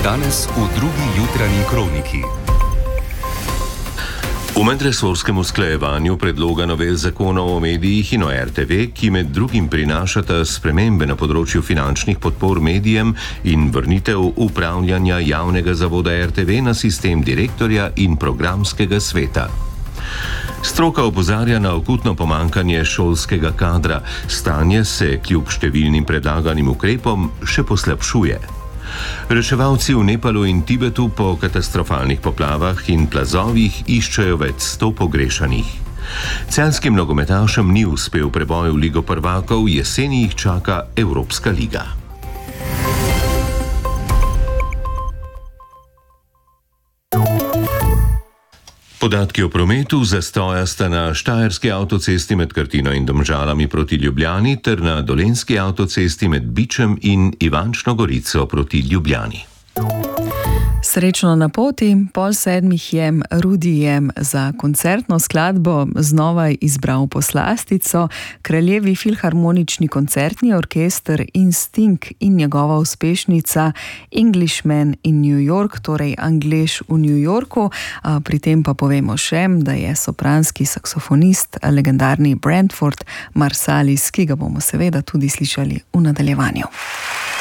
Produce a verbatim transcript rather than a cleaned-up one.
Danes v drugi jutranji kroniki. V medresorskem usklajevanju predloga novel zakonov o medijih in o R T V, ki med drugim prinašata spremembe na področju finančnih podpor medijem in vrnitev upravljanja javnega zavoda R T V na sistem direktorja in programskega sveta. Stroka opozarja na akutno pomanjkanje šolskega kadra, stanje se kljub številnim predlaganim ukrepom še poslabšuje. Reševalci v Nepalu in Tibetu po katastrofalnih poplavah in plazovih iščejo več sto pogrešanih. Celjskim nogometašem ni uspel preboj v Ligo prvakov, jeseni jih čaka Evropska liga. Podatki o prometu zastoja sta na štajerski avtocesti med Krtino in Domžalami proti Ljubljani ter na dolenjski avtocesti med Bičem in Ivančno Gorico proti Ljubljani. Srečno na poti, pol sedmih je Rudijem za koncertno skladbo znova izbral poslastico Kraljevi filharmonični koncertni orkester in Sting in njegova uspešnica Englishman in New York, torej Anglež v New Yorku. Pri tem pa povemo še, da je sopranski saksofonist legendarni Brentford Marsalis, ki ga bomo seveda tudi slišali v nadaljevanju.